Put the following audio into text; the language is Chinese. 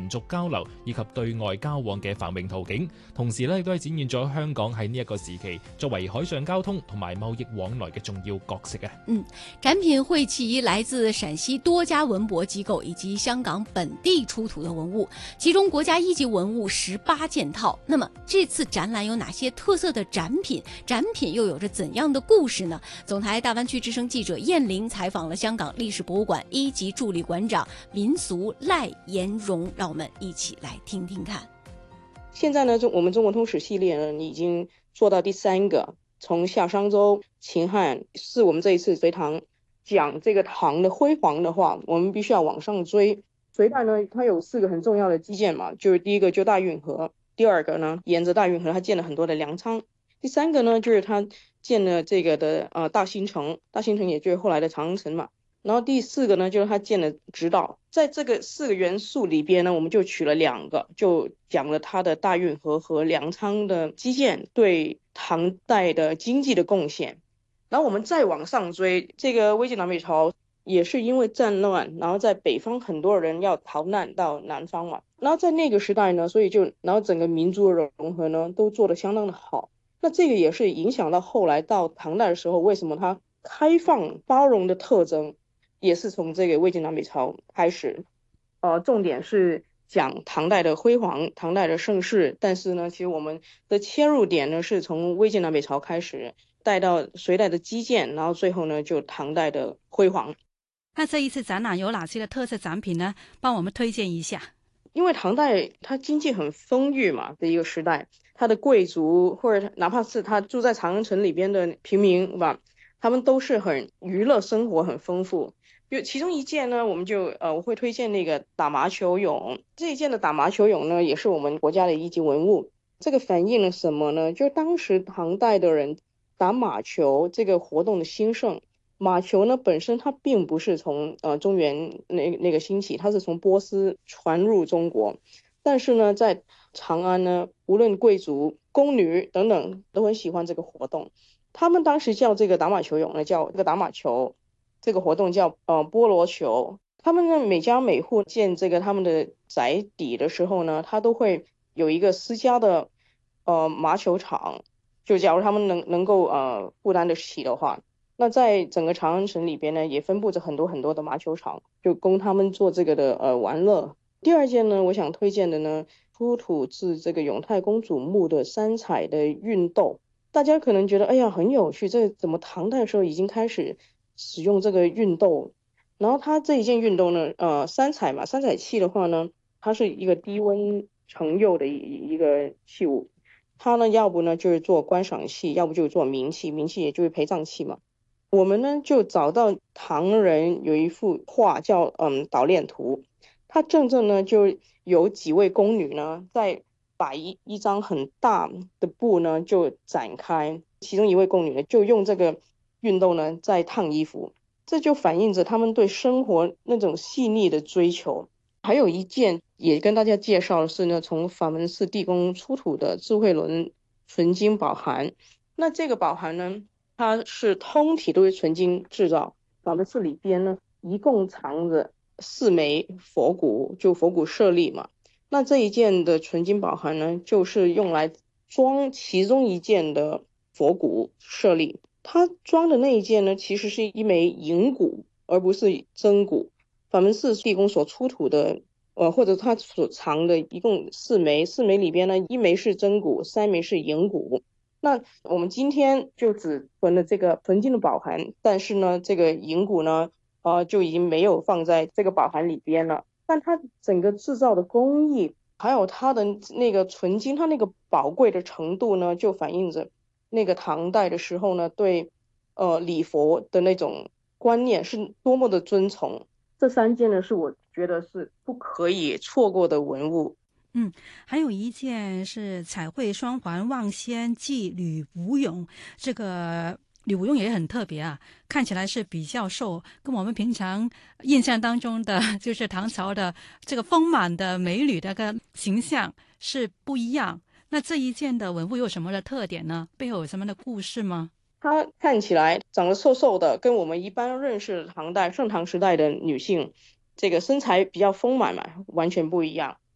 民族交流以及對外交往嘅繁榮途徑，同時咧亦都係展現咗香港喺呢一個時期作為海上交通同埋貿易往來嘅重要角色啊。 展品匯集來自陝西多家文博機構以及香港本地出土的文物，其中國家一級文物18件套。那麼這次展覽有哪些特色的展品？展品又有着怎樣的故事呢？總台大灣區之聲記者燕玲採訪了香港歷史博物館1級助理館長民俗賴延榮，讓我們一起來聽聽看。 現在呢，我們中國通史系列呢已經做到第3個，從夏商周、秦漢是我們這一次隋唐講這個唐的輝煌的話，我們必須要往上追。隋代呢，它有4個很重要的基建嘛，就是第一個就大運河，第二個呢沿着大運河它建了很多的糧倉，第3個呢就是它建了這個的大興城，大興城也就是後來的長安城嘛。然後第4個呢就是它建了直道，在這個4個元素裏邊呢，我們就取了2個，就講了它的大運河和糧倉的基建對唐代的經濟的貢獻。然後我們再往上追，這個魏晉南北朝也是因為戰亂，然後在北方很多人要逃難到南方嘛，然後在那個時代呢，所以然後整個民族的融合呢都做得相當的好。那這個也是影響到後來到唐代的時候，為什麼它開放包容的特徵也是從這個魏晉南北朝開始。重點是講唐代的輝煌，唐代的盛世，但是呢，其實我們的切入點呢是從魏晉南北朝開始，帶到隋代的基建，然後最後呢就唐代的輝煌。 那這一次展覽有哪些的特色展品呢？幫我們推薦一下。 因為唐代它經濟很豐裕嘛的一個時代，它的貴族或者哪怕是他住在長安城裏邊的平民吧，他們都是很娛樂生活很豐富。其中一件呢，我會推薦那個打麻球俑。這一件的打麻球俑呢，也是我們國家的一級文物。這個反映了什麼呢？就當時唐代的人打馬球這個活動的興盛。馬球呢本身它並不是從中原那個興起，它是從波斯傳入中國。但是呢，在長安呢，無論貴族、宮女等等都很喜歡這個活動。他們當時叫這個打馬球俑呢，叫這個打馬球。這個活動叫菠蘿球。他們呢每家每戶建這個他們的宅邸的時候呢，他都會有一個私家的麻球場。就假如他們能夠負擔得起的話，那在整個長安城裏邊呢，也分布着很多很多的麻球場，就供他們做這個的玩樂。第二件呢，我想推薦的呢，出土自這個永泰公主墓的3彩的熨斗。大家可能覺得哎呀很有趣，這怎麼唐代的時候已經開始使用這個熨斗？然後它這一件熨斗呢，3彩嘛，3彩器的話呢，它是一個低溫盛釉的一個器物。它呢要不呢就是做觀賞器，要不就是做冥器，冥器也就是陪葬器嘛。我們呢就找到唐人有一幅畫叫搗練圖，它正呢就有幾位宮女呢在把一張很大的布呢就展開，其中一位宮女呢就用這個熨斗呢在燙衣服，這就反映着他們對生活那種細膩的追求。還有一件也跟大家介紹的是呢，從法門寺地宮出土的智慧輪純金寶函。那這個寶函呢，它是通體都是純金製造。法門寺裏邊呢，一共藏着4枚佛骨，就佛骨舍利嘛。那這一件的純金寶函呢，就是用來裝其中一件的佛骨舍利。它裝的那一件呢，其實是一枚銀骨，而不是真骨。法門寺地宮所出土的，或者它所藏的一共4枚，4枚裏邊呢，1枚是真骨，3枚是銀骨。那我們今天就只存了這個純金的寶函，但是呢，這個銀骨呢，就已經沒有放在這個寶函裏邊了。但它整個製造的工藝，還有它的那個純金，它那個寶貴的程度呢，就反映着那個唐代的時候呢，對禮佛的那種觀念是多麼的尊崇。這3件呢，是我覺得是不可以錯過的文物。 還有一件是彩繪雙環望仙祭呂武俑，這個呂武俑也很特別啊，看起來是比較瘦，跟我們平常印象當中的就是唐朝的這個豐滿的美女的個形象是不一樣。那這一件的文物有什麼的特點呢？背後有什麼的故事嗎？ 她看起來長得瘦瘦的，跟我們一般認識唐代盛唐時代的女性，這個身材比較豐滿嘛，完全不一樣。